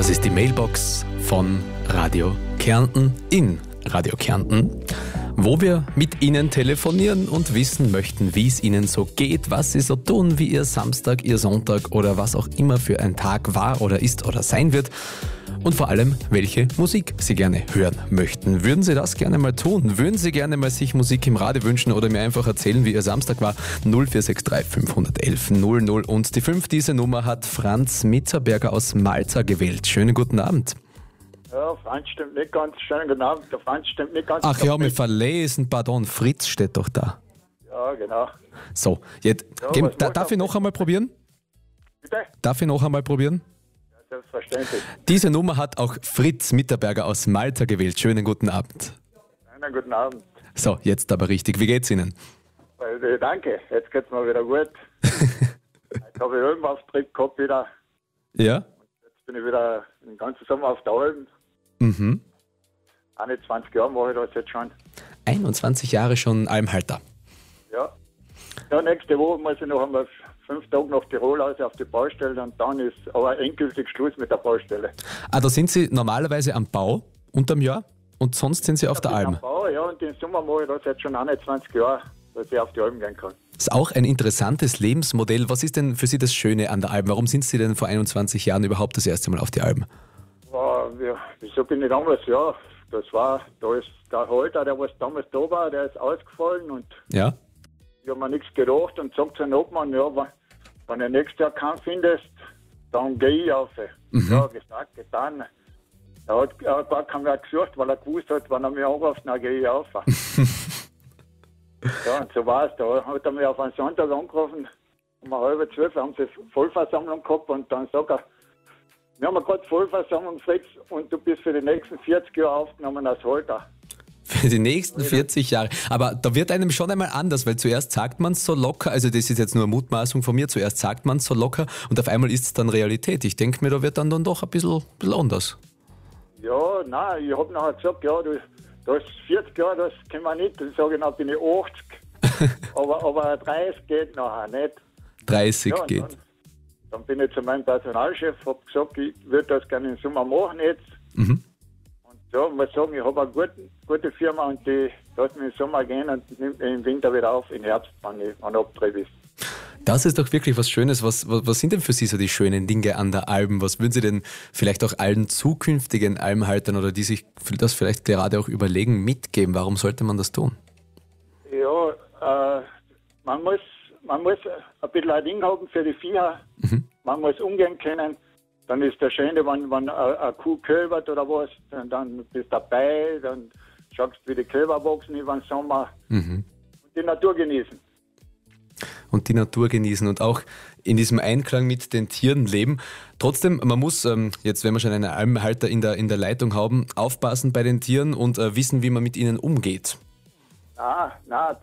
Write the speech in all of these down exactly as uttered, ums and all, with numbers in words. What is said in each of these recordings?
Das ist die Mailbox von Radio Kärnten in Radio Kärnten, wo wir mit Ihnen telefonieren und wissen möchten, wie es Ihnen so geht, was Sie so tun, wie Ihr Samstag, Ihr Sonntag oder was auch immer für ein Tag war oder ist oder sein wird. Und vor allem, welche Musik Sie gerne hören möchten. Würden Sie das gerne mal tun? Würden Sie gerne mal sich Musik im Radio wünschen oder mir einfach erzählen, wie Ihr Samstag war? null vier sechs drei fünf eins eins null null und die fünf. Diese Nummer hat Franz Mitterberger aus Malta gewählt. Schönen guten Abend. Ja, Franz stimmt nicht ganz. Schönen guten Abend. Der Franz stimmt nicht ganz. Ach ja, mir verlesen, pardon. Fritz steht doch da. Ja, genau. So, jetzt, Ja, geben, was da, macht darf er? ich noch einmal probieren? Bitte? Darf ich noch einmal probieren? Ja, selbstverständlich. Diese Nummer hat auch Fritz Mitterberger aus Malta gewählt. Schönen guten Abend. Einen guten Abend. So, jetzt aber richtig. Wie geht's Ihnen? Also, danke. Jetzt geht's mir wieder gut. Jetzt habe ich Albenauftritt gehabt wieder. Ja? Jetzt bin ich wieder den ganzen Sommer auf der Alben. Mhm. einundzwanzig Jahre mache ich das jetzt schon. einundzwanzig Jahre schon Almhalter. Ja. Ja, nächste Woche muss ich noch einmal fünf Tage nach Tirol aus auf die Baustelle und dann ist aber endgültig Schluss mit der Baustelle. Ah, da sind Sie normalerweise am Bau unterm Jahr und sonst sind Sie auf der Ich bin Alm. am Bau, ja, und im Sommer mache ich das jetzt schon einundzwanzig Jahre, dass ich auf die Alben gehen kann. Das ist auch ein interessantes Lebensmodell. Was ist denn für Sie das Schöne an der Alm? Warum sind Sie denn vor einundzwanzig Jahren überhaupt das erste Mal auf die Alm? War, ja, wieso bin ich damals? Ja, das war, da ist der Halter, der was damals da war, der ist ausgefallen und Ja? ich habe mir nichts gedacht und sagt zum Obmann, ja, wenn, wenn du nächstes Jahr keinen findest, dann gehe ich auf. Mhm. Ja, gesagt, getan. Er hat, er hat gar keinen mehr gesucht, weil er gewusst hat, wenn er mich anruft, dann gehe ich auf. Ja, und so war es. Da hat er mich auf einen Sonntag angerufen, um halb zwölf haben sie Vollversammlung gehabt und dann sagt er, wir haben gerade Vollversammlung, Fritz, und du bist für die nächsten vierzig Jahre aufgenommen als Halter. Für die nächsten vierzig Jahre. Aber da wird einem schon einmal anders, weil zuerst sagt man es so locker, also das ist jetzt nur eine Mutmaßung von mir, zuerst sagt man es so locker und auf einmal ist es dann Realität. Ich denke mir, da wird dann, dann doch ein bisschen, bisschen anders. Ja, nein, ich habe nachher gesagt, ja, du, du hast vierzig Jahre, das können wir nicht. Dann sage ich, dann bin ich achtzig. aber, aber dreißig geht nachher nicht. dreißig Ja, und geht. Dann, dann bin ich zu meinem Personalchef, habe gesagt, ich würde das gerne im Sommer machen jetzt. Mhm. Und ja, muss sagen, ich habe eine gute, gute Firma und die lässt mich im Sommer gehen und nimmt mich im Winter wieder auf, im Herbst, wenn ich wenn Abtrieb ist. Das ist doch wirklich was Schönes. Was, was, was sind denn für Sie so die schönen Dinge an der Alm? Was würden Sie denn vielleicht auch allen zukünftigen Almhaltern oder die sich das vielleicht gerade auch überlegen, mitgeben? Warum sollte man das tun? Ja, äh, man muss, man muss ein bisschen ein Ding haben für die Viecher. Mhm. Man muss umgehen können. Dann ist das Schöne, wenn, wenn eine Kuh kälbert oder was, dann, dann bist du dabei, dann schaust du, wie die Kälber wachsen über den Sommer Mhm. und die Natur genießen. Und die Natur genießen und auch in diesem Einklang mit den Tieren leben. Trotzdem, man muss, ähm, jetzt wenn wir schon einen Almhalter in der, in der Leitung haben, aufpassen bei den Tieren und äh, wissen, wie man mit ihnen umgeht. Ah, na,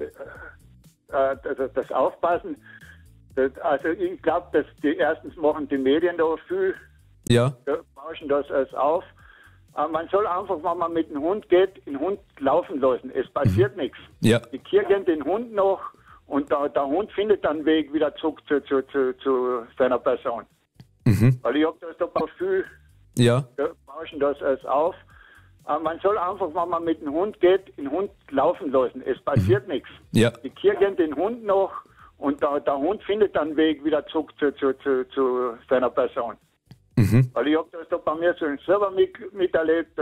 das, das, das Aufpassen, das, also ich glaube, dass die erstens machen die Medien da viel, Ja, da bauschen das alles auf. Aber man soll einfach, wenn man mit dem Hund geht, den Hund laufen lassen. Es passiert nichts. ja, Die Tiere gehen den Hund nach und der, der Hund findet dann einen Weg wieder zurück zu, zu, zu, zu seiner Person. mhm. Weil ich habe das da auch viel, ja, da bauschen das alles auf. Aber man soll einfach, wenn man mit dem Hund geht, den Hund laufen lassen. Es passiert nichts. ja, Die Tiere gehen den Hund nach und der, der Hund findet dann einen Weg wieder zurück zu, zu, zu, zu seiner Person. mhm. Weil ich habe das da bei mir so selber mit, miterlebt.